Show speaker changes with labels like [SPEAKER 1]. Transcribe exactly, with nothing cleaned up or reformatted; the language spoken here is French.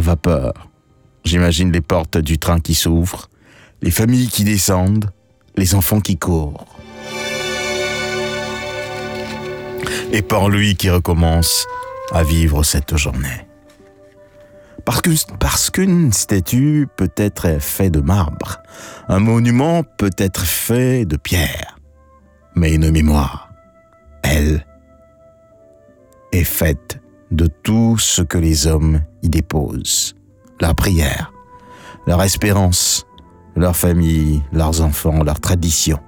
[SPEAKER 1] vapeur. J'imagine les portes du train qui s'ouvrent, les familles qui descendent, les enfants qui courent. Et Port-Louis qui recommence à vivre cette journée. Parce que, parce qu'une statue peut être faite de marbre, un monument peut être fait de pierre, mais une mémoire, elle, est faite de tout ce que les hommes y déposent. Leur prière, leur espérance, leur famille, leurs enfants, leurs traditions,